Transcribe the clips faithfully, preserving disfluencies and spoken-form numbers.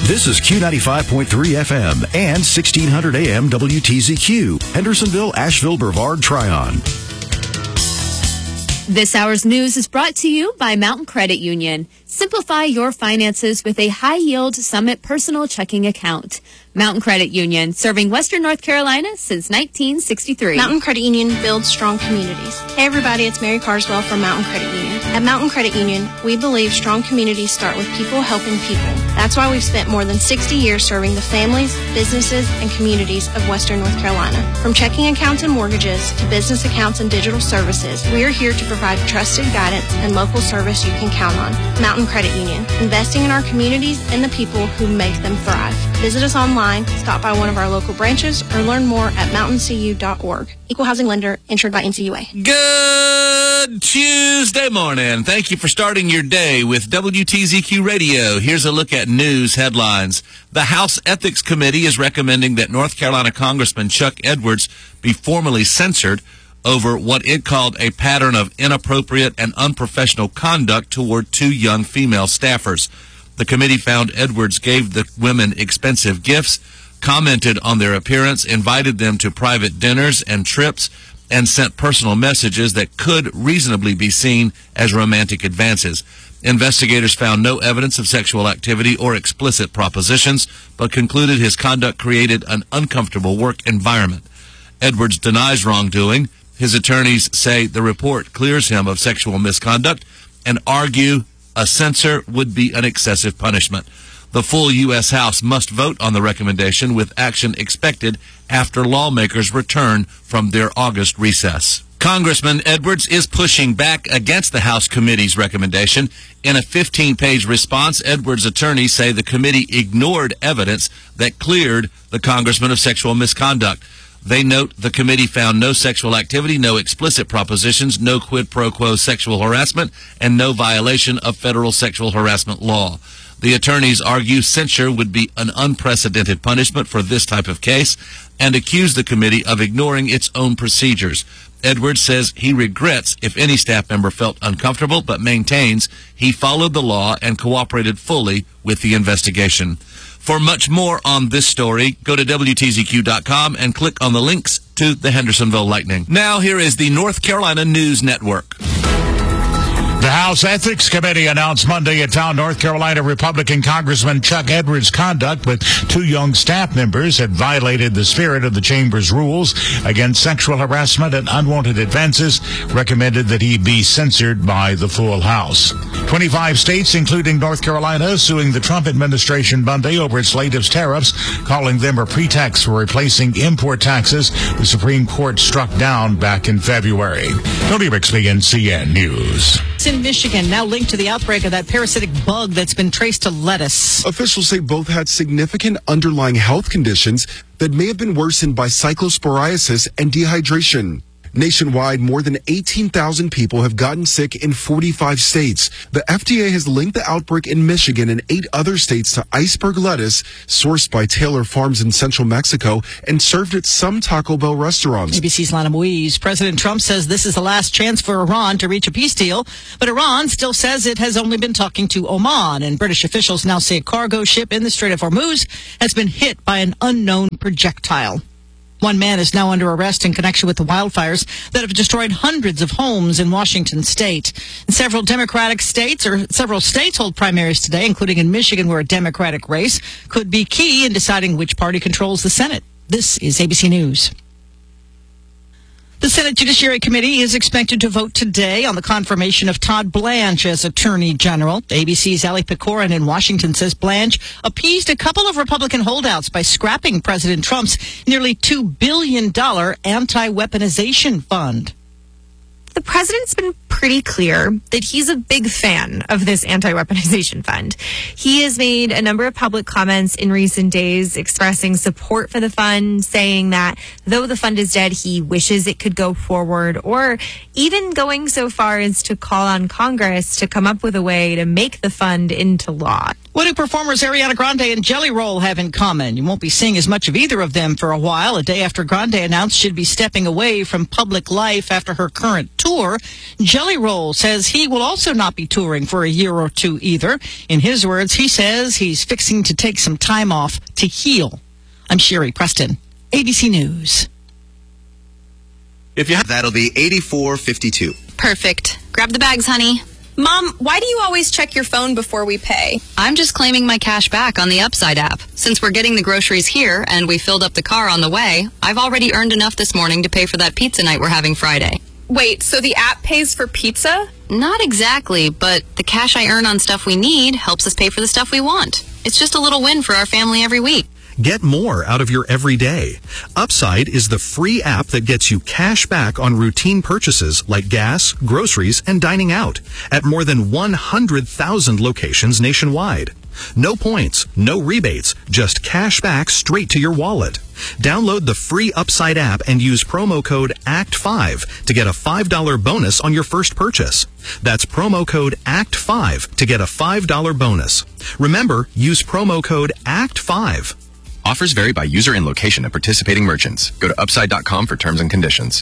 This is Q ninety-five point three F M and sixteen hundred A M W T Z Q, Hendersonville, Asheville, Brevard, Tryon. This hour's news is brought to you by Mountain Credit Union. Simplify your finances with a high-yield Summit personal checking account. Mountain Credit Union, serving Western North Carolina since nineteen sixty-three. Mountain Credit Union builds strong communities. Hey everybody, it's Mary Carswell from Mountain Credit Union. At Mountain Credit Union, we believe strong communities start with people helping people. That's why we've spent more than sixty years serving the families, businesses, and communities of Western North Carolina. From checking accounts and mortgages to business accounts and digital services, we are here to provide trusted guidance and local service you can count on. Mountain Credit Union, investing in our communities and the people who make them thrive. Visit us online, stop by one of our local branches, or learn more at mountain c u dot org. Equal housing lender, insured by N C U A. Good Tuesday morning. Thank you for starting your day with W T Z Q Radio. Here's a look at news headlines. The House Ethics Committee is recommending that North Carolina Congressman Chuck Edwards be formally censured over what it called a pattern of inappropriate and unprofessional conduct toward two young female staffers. The committee found Edwards gave the women expensive gifts, commented on their appearance, invited them to private dinners and trips, and sent personal messages that could reasonably be seen as romantic advances. Investigators found no evidence of sexual activity or explicit propositions, but concluded his conduct created an uncomfortable work environment. Edwards denies wrongdoing. His attorneys say the report clears him of sexual misconduct and argue a censure would be an excessive punishment. The full U S House must vote on the recommendation, with action expected after lawmakers return from their August recess. Congressman Edwards is pushing back against the House committee's recommendation. In a fifteen-page response, Edwards' attorneys say the committee ignored evidence that cleared the congressman of sexual misconduct. They note the committee found no sexual activity, no explicit propositions, no quid pro quo sexual harassment, and no violation of federal sexual harassment law. The attorneys argue censure would be an unprecedented punishment for this type of case and accuse the committee of ignoring its own procedures. Edwards says he regrets if any staff member felt uncomfortable, but maintains he followed the law and cooperated fully with the investigation. For much more on this story, go to W T Z Q dot com and click on the links to the Hendersonville Lightning. Now, here is the North Carolina News Network. The House Ethics Committee announced Monday it found North Carolina Republican Congressman Chuck Edwards' conduct with two young staff members had violated the spirit of the chamber's rules against sexual harassment and unwanted advances, recommended that he be censured by the full House. twenty-five states, including North Carolina, suing the Trump administration Monday over its latest tariffs, calling them a pretext for replacing import taxes the Supreme Court struck down back in February. Tony Bixby, N C N News. In Michigan, now linked to the outbreak of that parasitic bug that's been traced to lettuce. Officials say both had significant underlying health conditions that may have been worsened by cyclosporiasis and dehydration. Nationwide, more than eighteen thousand people have gotten sick in forty-five states. The F D A has linked the outbreak in Michigan and eight other states to iceberg lettuce, sourced by Taylor Farms in central Mexico and served at some Taco Bell restaurants. A B C's Lana Moise. President Trump says this is the last chance for Iran to reach a peace deal, but Iran still says it has only been talking to Oman, and British officials now say a cargo ship in the Strait of Hormuz has been hit by an unknown projectile. One man is now under arrest in connection with the wildfires that have destroyed hundreds of homes in Washington state. And several Democratic states, or several states hold primaries today, including in Michigan, where a Democratic race could be key in deciding which party controls the Senate. This is A B C News. The Senate Judiciary Committee is expected to vote today on the confirmation of Todd Blanche as Attorney General. A B C's Ali Pecorin in Washington says Blanche appeased a couple of Republican holdouts by scrapping President Trump's nearly two billion dollars anti-weaponization fund. The president's been pretty clear that he's a big fan of this anti-weaponization fund. He has made a number of public comments in recent days expressing support for the fund, saying that though the fund is dead, he wishes it could go forward, or even going so far as to call on Congress to come up with a way to make the fund into law. What do performers Ariana Grande and Jelly Roll have in common? You won't be seeing as much of either of them for a while. A day after Grande announced she'd be stepping away from public life after her current tour, Jelly Roll says he will also not be touring for a year or two either. In his words, he says he's fixing to take some time off to heal. I'm Sherry Preston, A B C News. If you have, that'll be eighty-four fifty-two. Perfect. Grab the bags, honey. Mom, why do you always check your phone before we pay? I'm just claiming my cash back on the Upside app. Since we're getting the groceries here and we filled up the car on the way, I've already earned enough this morning to pay for that pizza night we're having Friday. Wait, so the app pays for pizza? Not exactly, but the cash I earn on stuff we need helps us pay for the stuff we want. It's just a little win for our family every week. Get more out of your everyday. Upside is the free app that gets you cash back on routine purchases like gas, groceries, and dining out at more than one hundred thousand locations nationwide. No points, no rebates, just cash back straight to your wallet. Download the free Upside app and use promo code A C T five to get a five dollars bonus on your first purchase. That's promo code A C T five to get a five dollars bonus. Remember, use promo code A C T five. Offers vary by user and location of participating merchants. Go to upside dot com for terms and conditions.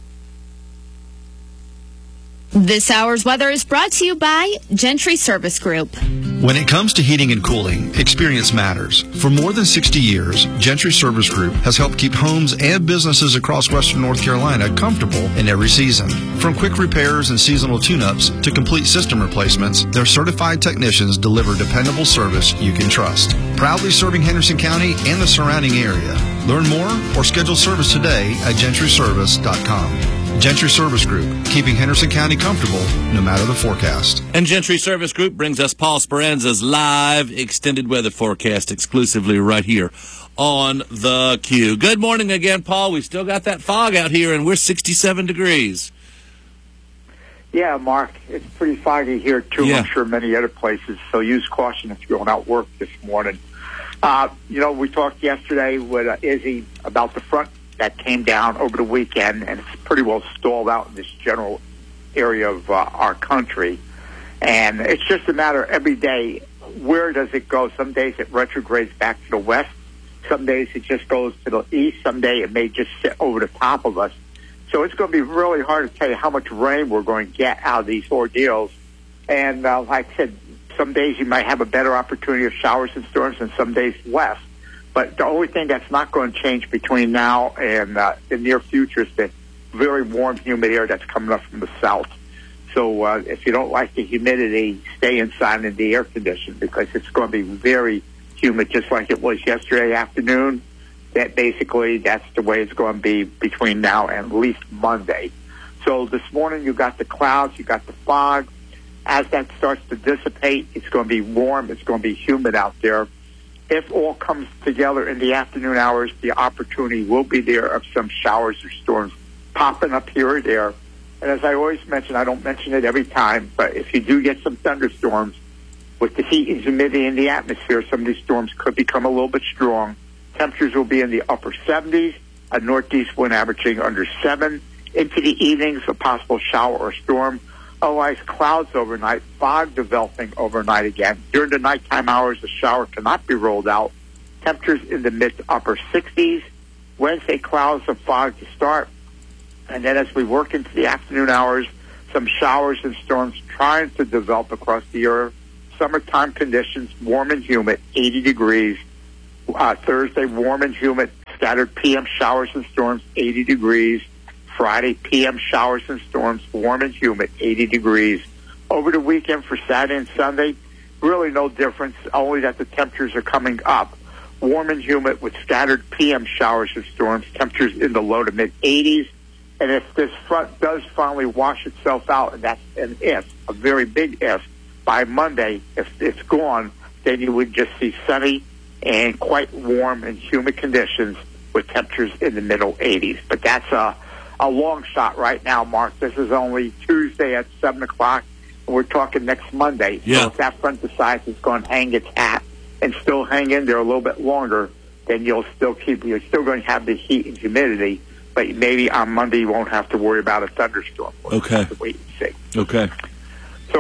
This hour's weather is brought to you by Gentry Service Group. When it comes to heating and cooling, experience matters. For more than sixty years, Gentry Service Group has helped keep homes and businesses across western North Carolina comfortable in every season. From quick repairs and seasonal tune-ups to complete system replacements, their certified technicians deliver dependable service you can trust. Proudly serving Henderson County and the surrounding area. Learn more or schedule service today at gentry service dot com. Gentry Service Group, keeping Henderson County comfortable no matter the forecast. And Gentry Service Group brings us Paul Speranza's live extended weather forecast exclusively right here on the Q. Good morning again, Paul. We've still got that fog out here, and we're sixty-seven degrees. Yeah, Mark, it's pretty foggy here, too. Yeah. I'm sure many other places, so use caution if you're going out work this morning. Uh, you know, we talked yesterday with uh, Izzy about the front that came down over the weekend, and it's pretty well stalled out in this general area of uh, our country. And it's just a matter every day, where does it go? Some days it retrogrades back to the west. Some days it just goes to the east. Some day it may just sit over the top of us. So it's going to be really hard to tell you how much rain we're going to get out of these ordeals. And uh, like I said, some days you might have a better opportunity of showers and storms, and some days less. But the only thing that's not going to change between now and uh, the near future is the very warm, humid air that's coming up from the south. So uh, if you don't like the humidity, stay inside in the air condition, because it's going to be very humid, just like it was yesterday afternoon. That basically, that's the way it's going to be between now and at least Monday. So this morning you got the clouds, you got the fog. As that starts to dissipate, it's going to be warm, it's going to be humid out there. If all comes together in the afternoon hours, the opportunity will be there of some showers or storms popping up here or there. And as I always mention, I don't mention it every time, but if you do get some thunderstorms, with the heat and humidity in the atmosphere, some of these storms could become a little bit strong. Temperatures will be in the upper seventies, a northeast wind averaging under seven. Into the evenings, a possible shower or storm. Otherwise, clouds overnight, fog developing overnight again. During the nighttime hours, a shower cannot be rolled out. Temperatures in the mid to upper sixties. Wednesday, clouds and fog to start. And then as we work into the afternoon hours, some showers and storms trying to develop across the area. Summertime conditions, warm and humid, eighty degrees. Uh, Thursday, warm and humid, scattered P M showers and storms, eighty degrees. Friday, P M showers and storms, warm and humid, eighty degrees. Over the weekend for Saturday and Sunday, really no difference, only that the temperatures are coming up. Warm and humid with scattered P M showers and storms, temperatures in the low to mid eighties. And if this front does finally wash itself out, and that's an if, a very big if, by Monday, if it's gone, then you would just see sunny and quite warm and humid conditions with temperatures in the middle eighties. But that's a, a long shot right now, Mark. This is only Tuesday at seven o'clock, and we're talking next Monday. Yeah. So if that front decides it's going to hang its hat and still hang in there a little bit longer, then you'll still keep, you're still going to have the heat and humidity, but maybe on Monday you won't have to worry about a thunderstorm. We'll Okay. have to wait and see. Okay. So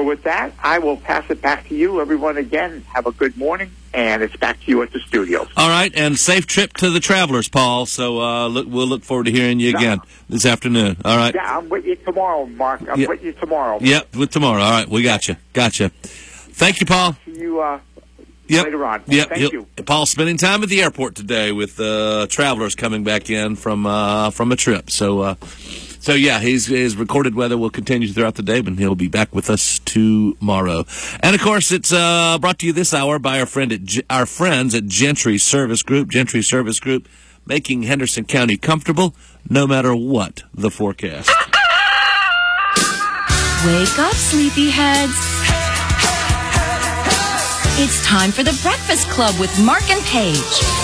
So with that, I will pass it back to you. Everyone, again, have a good morning, and it's back to you at the studios. All right, and safe trip to the Travelers, Paul. So uh, look, we'll look forward to hearing you again no. this afternoon. All right. Yeah, I'm with you tomorrow, Mark. I'm yep. with you tomorrow. Yep, with tomorrow. All right, we got you. Gotcha. Thank you, Paul. See you uh, yep. later on. Yep. Thank He'll, you. Paul spending time at the airport today with uh, Travelers coming back in from uh, from a trip. So. Uh, So, yeah, his, his recorded weather will continue throughout the day, but he'll be back with us tomorrow. And, of course, it's uh, brought to you this hour by our friend at G- our friends at Gentry Service Group. Gentry Service Group, making Henderson County comfortable no matter what the forecast. Wake up, sleepyheads. It's time for the Breakfast Club with Mark and Paige.